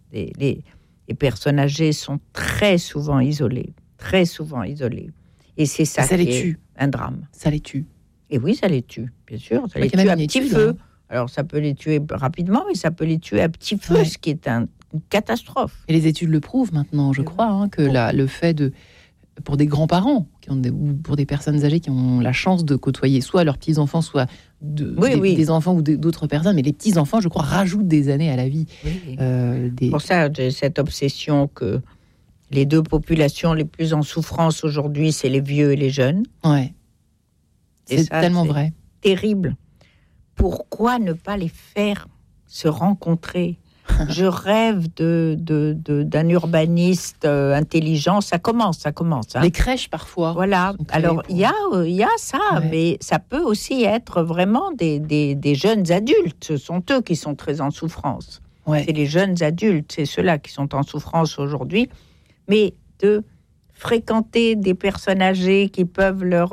Les personnes âgées sont très souvent isolées. Et c'est ça qui est un drame. Ça les tue. Et oui, ça les tue, bien sûr. Ça les tue à petit feu. Alors, ça peut les tuer rapidement, mais ça peut les tuer à petit feu, ce qui est une catastrophe. Et les études le prouvent maintenant, je crois, que le fait de... Pour des grands-parents, ou pour des personnes âgées qui ont la chance de côtoyer soit leurs petits-enfants, soit des enfants ou d'autres personnes, mais les petits-enfants, je crois, rajoutent des années à la vie. Oui. Pour ça, j'ai cette obsession que les deux populations les plus en souffrance aujourd'hui, c'est les vieux et les jeunes. Ouais. C'est tellement vrai. Terrible. Pourquoi ne pas les faire se rencontrer ? Je rêve d'un urbaniste intelligent. Ça commence. Hein. Les crèches, parfois. Voilà. Alors, il y a ça, mais ça peut aussi être vraiment des jeunes adultes. Ce sont eux qui sont très en souffrance. Ouais. C'est les jeunes adultes, c'est ceux-là qui sont en souffrance aujourd'hui. Mais de fréquenter des personnes âgées qui peuvent leur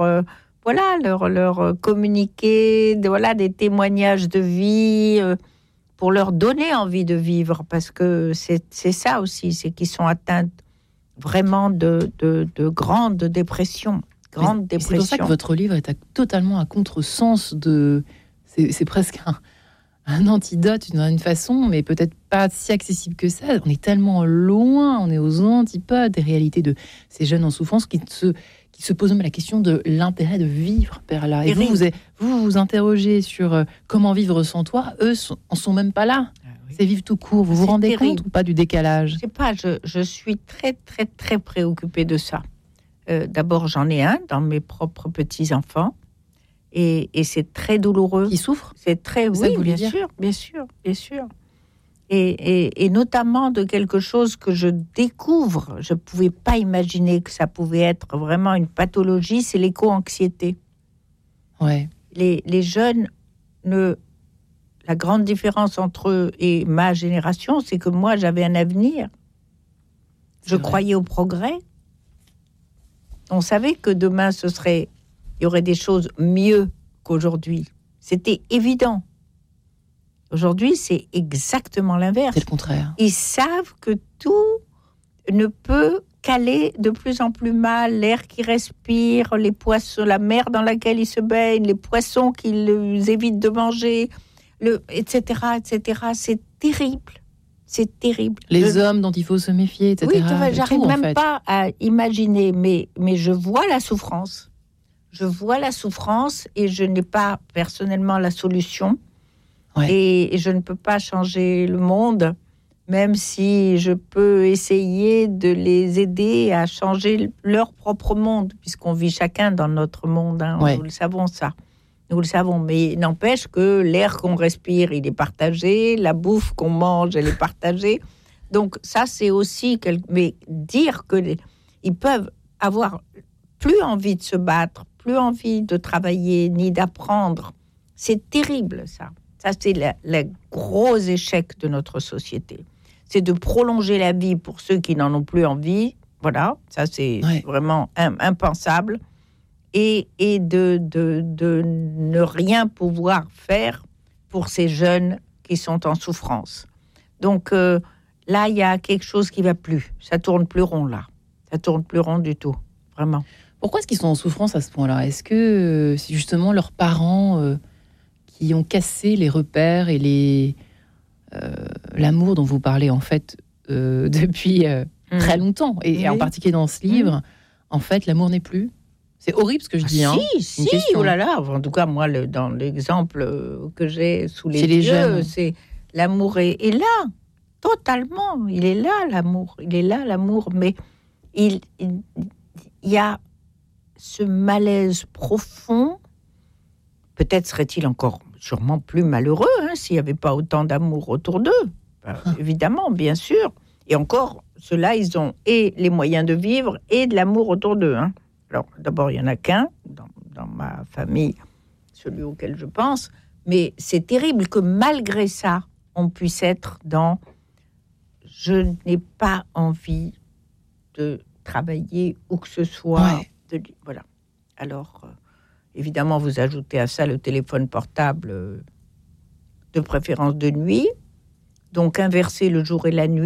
communiquer, des témoignages de vie... pour leur donner envie de vivre, parce que c'est ça aussi, c'est qu'ils sont atteints vraiment de grandes dépressions. C'est pour ça que votre livre est totalement à contresens de... C'est presque un antidote d'une façon, mais peut-être pas si accessible que ça. On est tellement loin, on est aux antipodes des réalités de ces jeunes en souffrance qui se posent même la question de l'intérêt de vivre, Perla. Et vous interrogez sur comment vivre sans toi. Eux en sont même pas là. C'est vivre tout court. Vous vous rendez compte ou pas du décalage ? Je sais pas, je suis très, très, très préoccupée de ça. D'abord, j'en ai un dans mes propres petits-enfants. Et c'est très douloureux. Qui souffre ? C'est très... Oui, bien sûr. Et notamment de quelque chose que je découvre, je ne pouvais pas imaginer que ça pouvait être vraiment une pathologie, c'est l'éco-anxiété. Ouais. Les jeunes, la grande différence entre eux et ma génération, c'est que moi, j'avais un avenir. Je croyais au progrès. On savait que demain, il y aurait des choses mieux qu'aujourd'hui. C'était évident. Aujourd'hui, c'est exactement l'inverse. C'est le contraire. Ils savent que tout ne peut qu'aller de plus en plus mal. L'air qu'ils respirent, les poissons, la mer dans laquelle ils se baignent, les poissons qu'ils évitent de manger, etc. C'est terrible. C'est terrible. Les hommes dont il faut se méfier, etc. Oui, j'arrive même pas à imaginer, mais je vois la souffrance. Je vois la souffrance et je n'ai pas personnellement la solution. Ouais. Et je ne peux pas changer le monde, même si je peux essayer de les aider à changer leur propre monde, puisqu'on vit chacun dans notre monde. Hein, ouais. Nous le savons, ça. Nous le savons. Mais il n'empêche que l'air qu'on respire, il est partagé. La bouffe qu'on mange, elle est partagée. Donc ça, c'est aussi... Mais dire qu'ils peuvent avoir plus envie de se battre, plus envie de travailler, ni d'apprendre, c'est terrible, ça. Ça, c'est le gros échec de notre société. C'est de prolonger la vie pour ceux qui n'en ont plus envie. Voilà, ça, c'est vraiment impensable. Et de ne rien pouvoir faire pour ces jeunes qui sont en souffrance. Donc, là, il y a quelque chose qui ne va plus. Ça ne tourne plus rond, là. Ça ne tourne plus rond du tout, vraiment. Pourquoi est-ce qu'ils sont en souffrance à ce point-là ? Est-ce que c'est justement leurs parents... qui ont cassé les repères et l'amour dont vous parlez en fait depuis très longtemps et en particulier dans ce livre, en fait l'amour n'est plus. C'est horrible ce que je dis. Si, oh là là. En tout cas, moi, dans l'exemple que j'ai sous les yeux, c'est l'amour est là, totalement. Il est là, l'amour. Mais il y a ce malaise profond. Peut-être serait-il encore sûrement plus malheureux s'il n'y avait pas autant d'amour autour d'eux. Évidemment, bien sûr. Et encore, ceux-là, ils ont et les moyens de vivre et de l'amour autour d'eux. Hein. Alors, d'abord, il n'y en a qu'un dans ma famille, celui auquel je pense. Mais c'est terrible que malgré ça, on puisse être dans « je n'ai pas envie de travailler où que ce soit. Ouais. Voilà. Alors... évidemment, vous ajoutez à ça le téléphone portable, de préférence de nuit. Donc, inverser le jour et la nuit.